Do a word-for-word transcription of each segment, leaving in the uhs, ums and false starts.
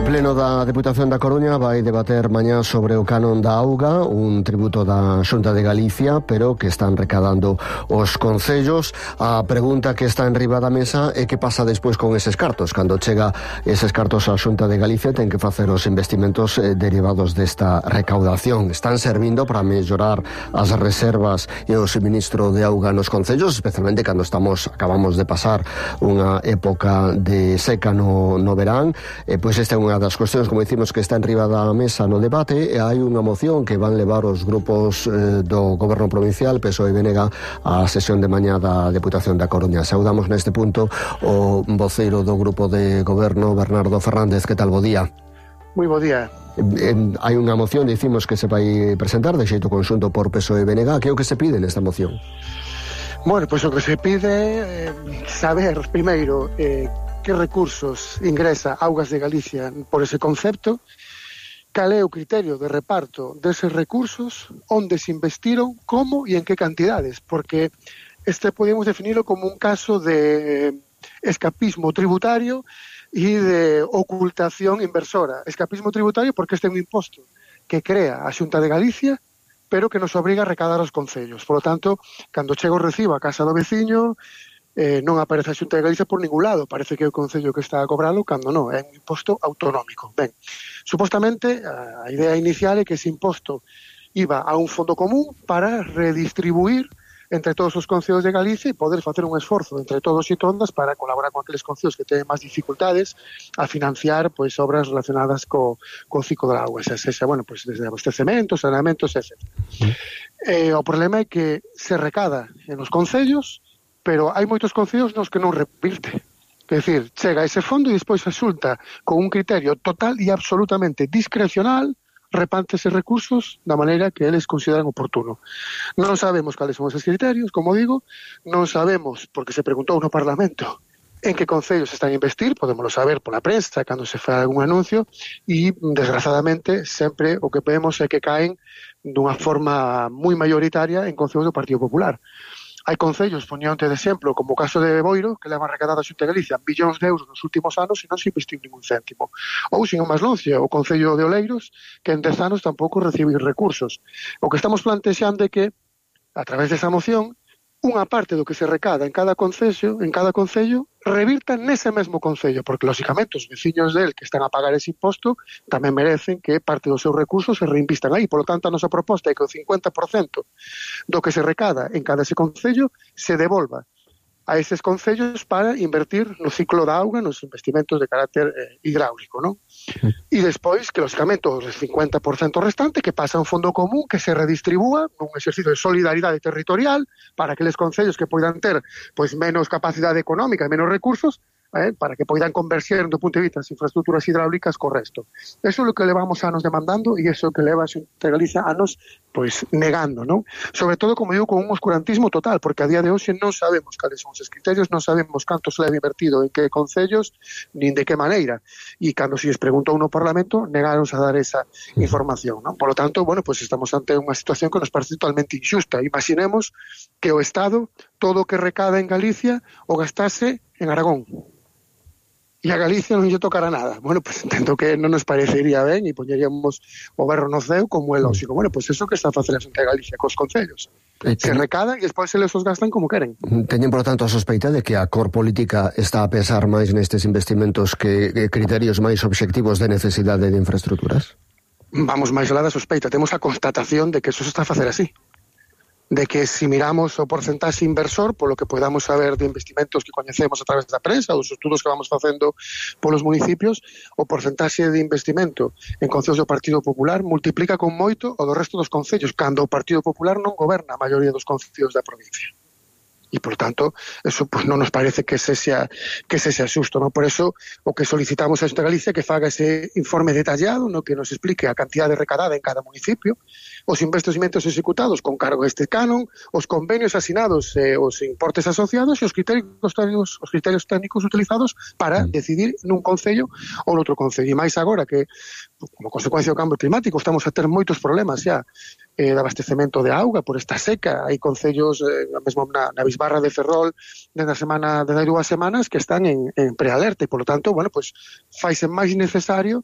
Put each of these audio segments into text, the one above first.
Pleno da Deputación da Coruña vai debater mañá sobre o canon da auga, un tributo da Xunta de Galicia, pero que están recadando os concellos. A pregunta que está en riba da mesa é que pasa despois con eses cartos. Cando chega eses cartos á Xunta de Galicia ten que facer os investimentos eh, derivados desta recaudación. Están servindo para mellorar as reservas e o suministro de auga nos concellos, especialmente cando estamos acabamos de pasar unha época de seca no, no verán. E pois esta é unha das cuestións, como dicimos, que está en riba da mesa no debate, e hai unha moción que van levar os grupos eh, do Goberno Provincial, P S O E e B N G á sesión de mañá da Deputación da Coruña. Saudamos neste punto o voceiro do Grupo de Goberno, Bernardo Fernández. Que tal, bo día? Moi bo día. Eh, hai unha moción, dicimos, que se vai presentar de xeito conxunto por P S O E e B N G. Que é o que se pide nesta moción? Bueno, pois o que se pide é eh, saber, primeiro, eh, que recursos ingresa Augas de Galicia por ese concepto, cal é o criterio de reparto deses recursos, onde se investiron, como e en que cantidades, porque este podemos definirlo como un caso de escapismo tributario e de ocultación inversora. Escapismo tributario porque este é un imposto que crea a Xunta de Galicia, pero que nos obriga a recaudar os concellos. Por lo tanto, cando chega o recibo a casa do veciño, Eh, non aparece a Xunta de Galicia por ningún lado, parece que é o Concello que está a cobralo, cando non, é un imposto autonómico. Ben, supostamente, a, a idea inicial é que ese imposto iba a un fondo común para redistribuir entre todos os concellos de Galicia e poder facer un esforzo entre todos e todas para colaborar con aqueles concellos que teñen máis dificultades a financiar pois obras relacionadas co, co ciclo da auga, xa sexa, bueno, pois desde abastecementos, saneamentos, etcétera. Eh, o problema é que se recada en os concellos, pero hai moitos concellos nos que non revirte. Quer decir, chega ese fondo e despois resulta con un criterio total e absolutamente discrecional reparte eses recursos da maneira que eles consideran oportuno. Non sabemos cales son eses criterios, como digo, non sabemos, porque se preguntou no Parlamento, en que concellos están a investir, podémoslo saber pola prensa, cando se fai algún anuncio, e, desgraciadamente, sempre o que vemos é que caen dunha forma moi mayoritaria en concellos do Partido Popular. Hai concellos, poñonte de exemplo, como o caso de Boiro, que levan recadado a Xunta de Galicia billóns de euros nos últimos anos e non se investiu ningún céntimo. Ou, sin o máis longe, o Concello de Oleiros, que en dez anos tampouco recibiu recursos. O que estamos plantexando é que, a través desa moción, unha parte do que se recada en cada concello, en cada concello, revirta nese mesmo concello, porque, lógicamente, os veciños del que están a pagar ese imposto tamén merecen que parte dos seus recursos se reinvistan aí. Por lo tanto, a nosa proposta é que o cincuenta por cento do que se recada en cada ese concello se devolva a eses concellos para invertir no ciclo da auga, nos investimentos de carácter eh, hidráulico, non? E despois, que, lógicamente, o cincuenta por cento restante que pasa a un fondo común que se redistribúa nun exercicio de solidaridade territorial para aqueles concellos que poidan ter pois menos capacidade económica e menos recursos, eh, para que poidan converser do punto de vista das infraestructuras hidráulicas co resto. Eso é o que levamos anos demandando e eso que leva a Xunta de Galicia anos pois negando, non? Sobre todo, como digo, con un oscurantismo total, porque a día de hoxe non sabemos cales son os criterios, non sabemos canto se leva invertido en que concellos, nin de que maneira. E cando se les preguntou no Parlamento, negáronse a dar esa información, non? Por lo tanto, bueno, pois estamos ante unha situación que nos parece totalmente injusta. Imaginemos que o Estado, todo o que recada en Galicia, o gastase en Aragón. E a Galicia non lle tocará nada. Bueno, pois pues, entendo que non nos parecería ben e poñeríamos o berro no ceo como é lógico. Bueno, pois pues eso que está a facer a Xunta de Galicia cos concellos. E se recadan e despois se les os gastan como queren. Teñen, por tanto, a sospeita de que a cor política está a pesar máis nestes investimentos que criterios máis obxectivos de necesidade de infraestructuras? Vamos máis alá da sospeita. Temos a constatación de que eso se está a facer así. De que se miramos o porcentaxe inversor, polo que podamos saber de investimentos que coñecemos a través da prensa, dos estudos que vamos facendo polos municipios, o porcentaxe de investimento en concellos do Partido Popular multiplica con moito o do resto dos concellos, cando o Partido Popular non goberna a maioría dos concellos da provincia. E, por tanto, eso pues, non nos parece que se sea, que se sea xusto, non? Por eso, o que solicitamos a Xunta de Galicia que faga ese informe detallado, no que nos explique a cantidade recadada en cada municipio, os investimentos executados con cargo a este canon, os convenios asinados, eh, os importes asociados e os criterios técnicos, os criterios técnicos utilizados para decidir nun concello ou noutro concello. E máis agora que, como consecuencia do cambio climático, estamos a ter moitos problemas xa eh, de abastecemento de auga por esta seca. Hai concellos, eh, mesmo na, na Bisbarra de Ferrol, desde a semana, desde hai dúas semanas, que están en, en prealerta e, polo tanto, bueno, pues, faise máis necesario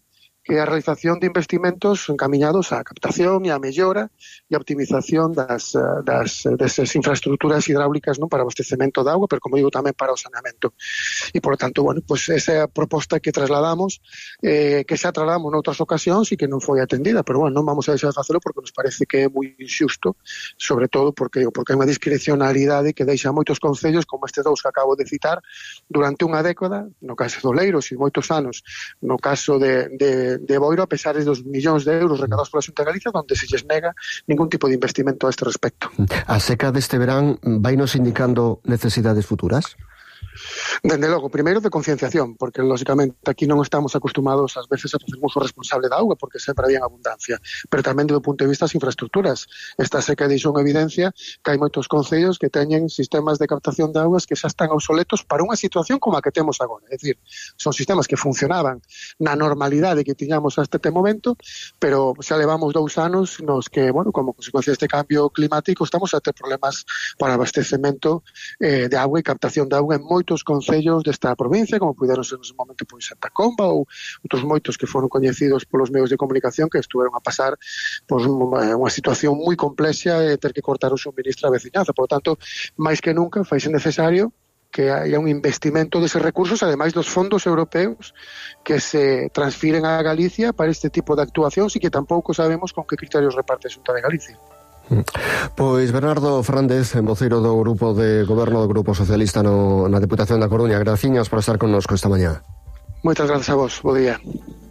que é a realización de investimentos encaminhados á captación e á mellora e a optimización das, das, desas infraestructuras hidráulicas, non, para abastecemento de auga, pero como digo tamén para o saneamento. E, por lo tanto, bueno, pues esa é a proposta que trasladamos, eh, que xa trasladamos noutras ocasións e que non foi atendida, pero bueno, non vamos a deixar de facelo porque nos parece que é moi injusto, sobre todo porque, porque hai unha discrecionalidade que deixa moitos concellos, como este dous que acabo de citar, durante unha década, no caso do Leiros e moitos anos, no caso de, de, de Boiro, a pesar dos millóns de euros recadados pola Xunta de Galicia, onde se lles nega ningún tipo de investimento a este respecto. A seca deste verán vai nos indicando necesidades futuras? Dende logo, primeiro de concienciación, porque lógicamente aquí non estamos acostumados ás veces a facer uso responsable da auga, porque sempre había abundancia, pero tamén do punto de vista das infraestructuras. Esta seca deixou en evidencia que hai moitos concellos que teñen sistemas de captación de augas que xa están obsoletos para unha situación como a que temos agora. É dicir, son sistemas que funcionaban na normalidade que tiñamos hasta este momento, pero xa levamos dous anos nos que, bueno, como consecuencia deste cambio climático, estamos a ter problemas para abastecemento eh, de auga e captación de auga en moitos concellos desta provincia, como puderon ser nese momento pois Santa Comba ou outros moitos que foron coñecidos polos medios de comunicación que estuveron a pasar pois, unha situación moi complexa e ter que cortar o suministro á veciñanza. Por tanto, máis que nunca faise necesario que haya un investimento deses recursos, ademais dos fondos europeos que se transfiren a Galicia para este tipo de actuacións e que tampouco sabemos con que criterios reparte a Xunta de Galicia. Pois Bernardo Fernández, voceiro do Grupo de Goberno do Grupo Socialista no, na Deputación da Coruña, graciñas por estar connosco esta mañá. Moitas grazas a vos, bo día.